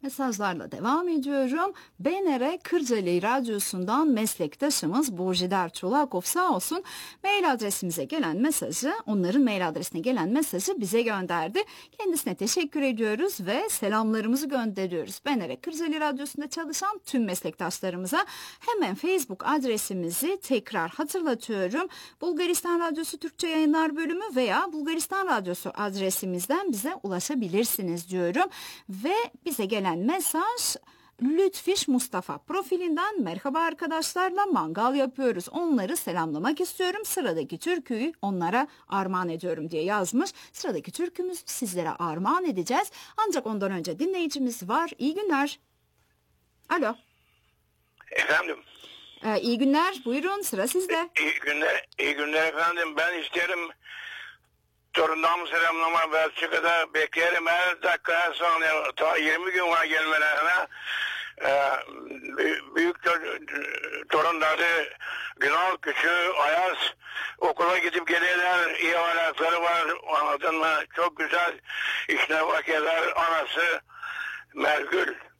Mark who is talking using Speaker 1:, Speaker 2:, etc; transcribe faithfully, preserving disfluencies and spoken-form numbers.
Speaker 1: Mesajlarla devam ediyorum. B N R Kırcaali Radyosu'ndan meslektaşımız Burjidar Çolakov sağ olsun mail adresimize gelen mesajı, onların mail adresine gelen mesajı bize gönderdi. Kendisine teşekkür ediyoruz ve selamlarımızı gönderiyoruz. B N R Kırcaali Radyosu'nda çalışan tüm meslektaşlarımıza hemen Facebook adresimizi tekrar hatırlatıyorum. Bulgaristan Radyosu Türkçe Yayınlar Bölümü veya Bulgaristan Radyosu adresimizden bize ulaşabilirsiniz diyorum. Ve bize gelen mesaj Lütfiş Mustafa profilinden merhaba arkadaşlarla mangal yapıyoruz. Onları selamlamak istiyorum. Sıradaki türküyü onlara armağan ediyorum diye yazmış. Sıradaki türkümüz sizlere armağan edeceğiz. Ancak ondan önce dinleyicimiz var. İyi günler. Alo.
Speaker 2: Efendim.
Speaker 1: Ee, iyi günler. Buyurun sıra sizde.
Speaker 2: İyi günler. İyi günler efendim. Ben isterim torunlarımı selamlama Belçika'da beklerim her dakika sonra ta yirmi gün var gelmelerine. Ee, büyük torunları Günal Küçüğü Ayaz okula gidip geliyorlar, iyi ahlakları var, anladın mı? Çok güzel işine bakarlar. Anası Mergül